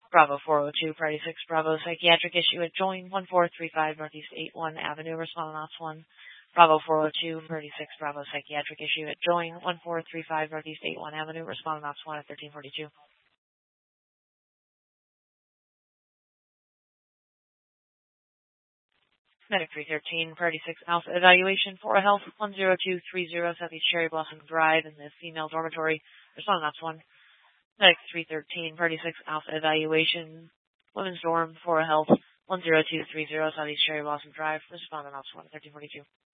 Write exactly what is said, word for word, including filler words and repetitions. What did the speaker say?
Bravo four oh two, Party six, Bravo psychiatric issue at Join one four three five Northeast eighty-one Avenue, responding ops one. Bravo four oh two, Party six, Bravo psychiatric issue at Join one four three five Northeast eighty-one Avenue, responding ops one at thirteen forty-two. Medic three thirteen, Party six, Alpha evaluation for a health one zero two three zero Southeast Cherry Blossom Drive in the female dormitory, responding ops one. Medic three thirteen, Party six, Alpha evaluation, women's dorm for a health one zero two three zero Southeast Cherry Blossom Drive, responding ops one at thirteen forty-two.